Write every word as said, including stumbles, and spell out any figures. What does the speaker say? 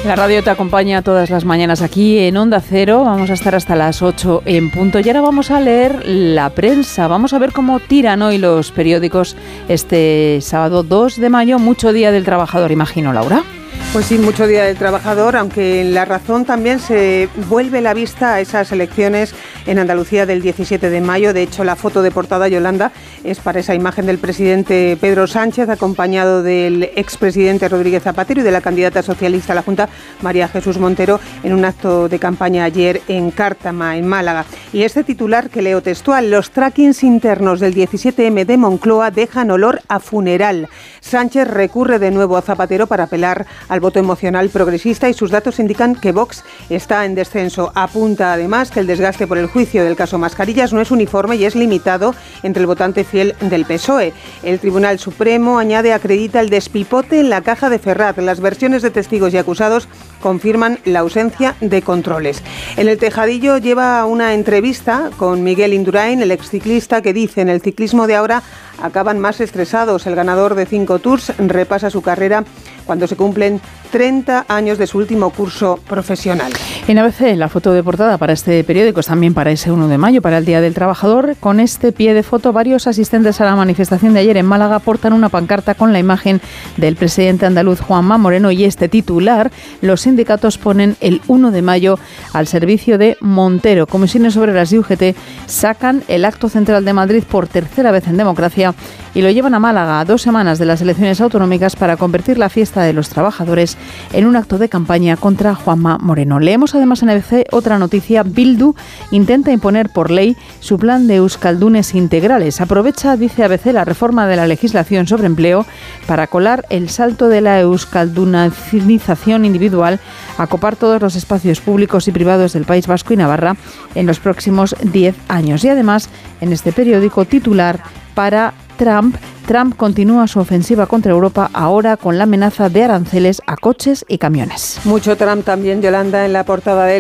La radio te acompaña todas las mañanas aquí en Onda Cero. Vamos a estar hasta las ocho en punto. Y ahora vamos a leer la prensa. Vamos a ver cómo tiran hoy los periódicos este sábado dos de mayo. Mucho Día del Trabajador, imagino, Laura. Pues sí, mucho Día del Trabajador, aunque en La Razón también se vuelve la vista a esas elecciones en Andalucía del diecisiete de mayo. De hecho, la foto de portada, Yolanda, es para esa imagen del presidente Pedro Sánchez, acompañado del expresidente Rodríguez Zapatero y de la candidata socialista a la Junta, María Jesús Montero, en un acto de campaña ayer en Cártama, en Málaga. Y este titular que leo textual: los trackings internos del diecisiete eme de Moncloa dejan olor a funeral. Sánchez recurre de nuevo a Zapatero para apelar al voto emocional progresista y sus datos indican que Vox está en descenso. Apunta además que el desgaste por el juicio del caso Mascarillas no es uniforme y es limitado entre el votante fiel del P S O E. El Tribunal Supremo, añade, acredita el despipote en la caja de Ferrat. Las versiones de testigos y acusados confirman la ausencia de controles. En el Tejadillo lleva una entrevista con Miguel Indurain, el exciclista, que dice: en el ciclismo de ahora acaban más estresados. El ganador de cinco Tours repasa su carrera cuando se cumplen treinta años de su último curso profesional. En A B C, la foto de portada para este periódico es también para ese uno de mayo, para el Día del Trabajador. Con este pie de foto, varios asistentes a la manifestación de ayer en Málaga portan una pancarta con la imagen del presidente andaluz Juanma Moreno y este titular: los sindicatos ponen el uno de mayo al servicio de Montero. Comisiones Obreras y U G T sacan el acto central de Madrid por tercera vez en democracia y lo llevan a Málaga a dos semanas de las elecciones autonómicas para convertir la fiesta de los trabajadores en un acto de campaña contra Juanma Moreno. Leemos además en A B C otra noticia: Bildu intenta imponer por ley su plan de euskaldunes integrales. Aprovecha, dice A B C, la reforma de la legislación sobre empleo para colar el salto de la euskaldunización individual a copar todos los espacios públicos y privados del País Vasco y Navarra en los próximos diez años. Y además, en este periódico, titular para Trump: Trump continúa su ofensiva contra Europa, ahora con la amenaza de aranceles a coches y camiones. Mucho Trump también, Yolanda, en la portada de